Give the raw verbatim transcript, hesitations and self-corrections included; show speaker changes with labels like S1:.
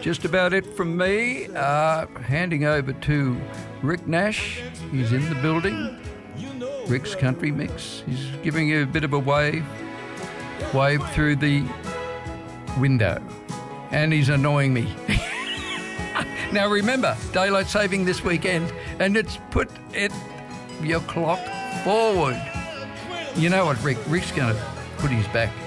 S1: just about it from me. Uh, handing over to Rick Nash. He's in the building. Rick's Country Mix. He's giving you a bit of a wave. Wave through the window. And he's annoying me. Now remember, daylight saving this weekend, and it's put it your clock forward. You know what, Rick? Rick's going to put his back